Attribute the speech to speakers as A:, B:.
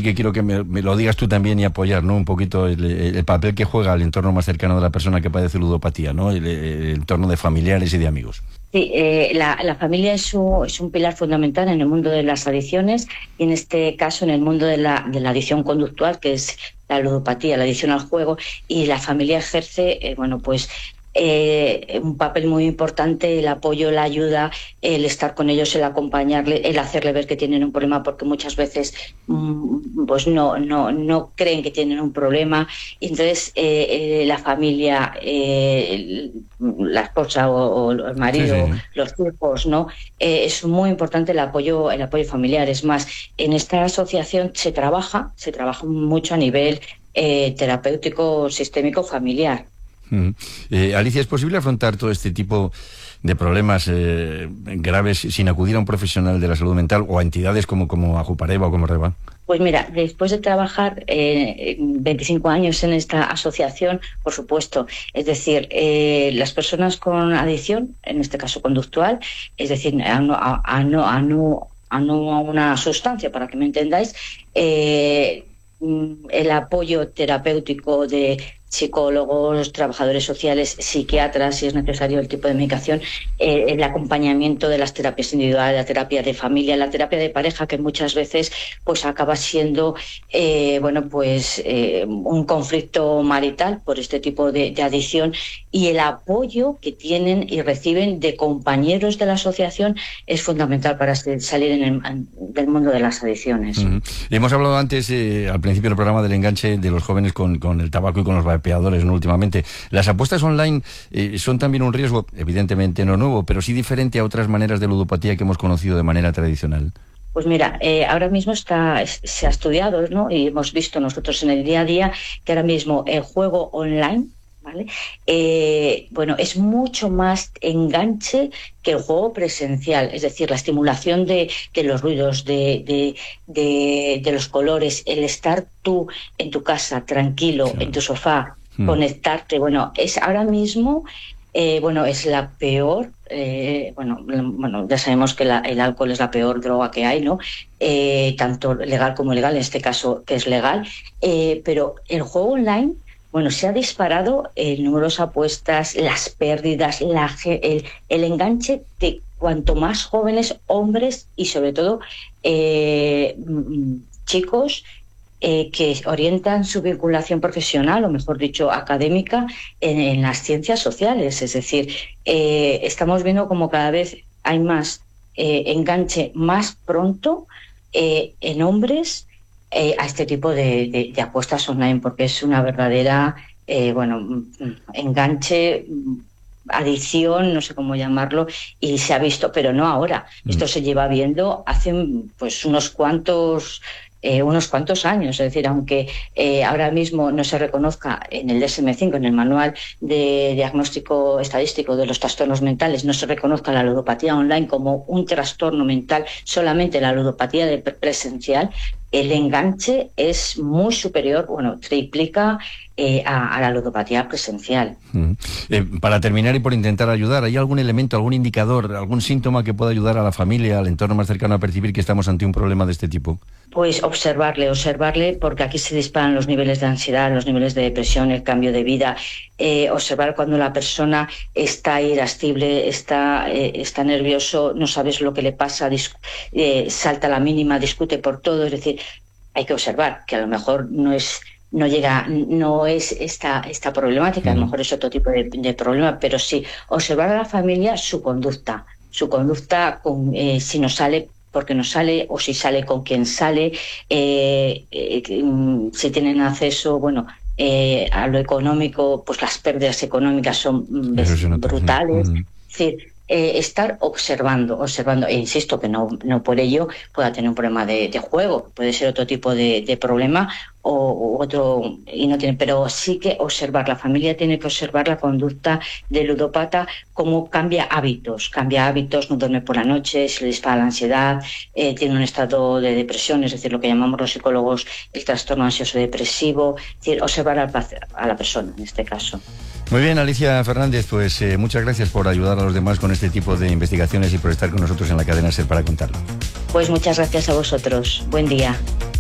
A: sí que quiero que me lo digas tú también y apoyar, ¿no? Un poquito el papel que juega el entorno más cercano de la persona que padece ludopatía, ¿no? El entorno de familiares y de amigos.
B: Sí, la familia es un pilar fundamental en el mundo de las adicciones y en este caso en el mundo de la adicción conductual, que es la ludopatía, la adicción al juego, y la familia ejerce, un papel muy importante, el apoyo, la ayuda, el estar con ellos, el acompañarle, el hacerle ver que tienen un problema, porque muchas veces pues no creen que tienen un problema. Y entonces la familia, la esposa o el marido,
A: Sí, sí.
B: los hijos, ¿no? Es muy importante el apoyo familiar. Es más, en esta asociación se trabaja mucho a nivel terapéutico, sistémico, familiar.
A: Alicia, ¿es posible afrontar todo este tipo de problemas graves sin acudir a un profesional de la salud mental o a entidades como Ajupareva o como Reba?
B: Pues mira, después de trabajar 25 años en esta asociación, por supuesto, es decir, las personas con adicción, en este caso conductual, es decir, a una sustancia, para que me entendáis, el apoyo terapéutico de psicólogos, trabajadores sociales, psiquiatras, si es necesario el tipo de medicación, el acompañamiento de las terapias individuales, la terapia de familia, la terapia de pareja, que muchas veces pues acaba siendo un conflicto marital por este tipo de adicción, y el apoyo que tienen y reciben de compañeros de la asociación es fundamental para salir del mundo de las adicciones.
A: Hemos hablado antes, al principio del programa, del enganche de los jóvenes con el tabaco y con los vapeadores, ¿no? Últimamente. Las apuestas online son también un riesgo, evidentemente no nuevo, pero sí diferente a otras maneras de ludopatía que hemos conocido de manera tradicional.
B: Pues mira, ahora mismo se ha estudiado, ¿no? Y hemos visto nosotros en el día a día que ahora mismo el juego online, ¿vale? Es mucho más enganche que el juego presencial, es decir, la estimulación de los ruidos, de los colores, el estar tú en tu casa tranquilo,
A: Claro.
B: en tu sofá, conectarte, es ahora mismo es la peor, ya sabemos que el alcohol es la peor droga que hay, ¿no? Tanto legal como ilegal, en este caso que es legal, pero el juego online, se ha disparado el número de apuestas, las pérdidas, el enganche de cuanto más jóvenes, hombres y sobre todo chicos que orientan su vinculación profesional, o mejor dicho, académica, en las ciencias sociales. Es decir, estamos viendo como cada vez hay más enganche más pronto en hombres a este tipo de apuestas online, porque es una verdadera enganche, adicción, no sé cómo llamarlo, y se ha visto, pero no ahora. Esto se lleva viendo hace pues unos cuantos años. Es decir, aunque ahora mismo no se reconozca en el DSM-5, en el Manual de Diagnóstico Estadístico de los Trastornos Mentales, no se reconozca la ludopatía online como un trastorno mental, solamente la ludopatía presencial, el enganche es muy superior, triplica a la ludopatía presencial.
A: Para terminar y por intentar ayudar, ¿hay algún elemento, algún indicador, algún síntoma que pueda ayudar a la familia, al entorno más cercano a percibir que estamos ante un problema de este tipo?
B: Pues observarle, porque aquí se disparan los niveles de ansiedad, los niveles de depresión, el cambio de vida. Observar cuando la persona está irascible, está nervioso, no sabes lo que le pasa, salta a la mínima, discute por todo. Es decir, hay que observar que a lo mejor no es esta problemática, a lo mejor es otro tipo de problema, pero sí observar a la familia su conducta si no sale, porque no sale, o si sale, con quién sale, si tienen acceso, a lo económico, pues las pérdidas económicas son brutales. Es decir, estar observando, e insisto que no por ello pueda tener un problema de juego, puede ser otro tipo de problema o otro, y no tiene, pero sí que observar, la familia tiene que observar la conducta del ludópata, cómo cambia hábitos, no duerme por la noche, se le dispara la ansiedad, tiene un estado de depresión, es decir, lo que llamamos los psicólogos el trastorno ansioso depresivo. Es decir, observar a la persona en este caso.
A: Muy bien, Alicia Fernández, pues muchas gracias por ayudar a los demás con este tipo de investigaciones y por estar con nosotros en la cadena SER para contarlo.
B: Pues muchas gracias a vosotros. Buen día.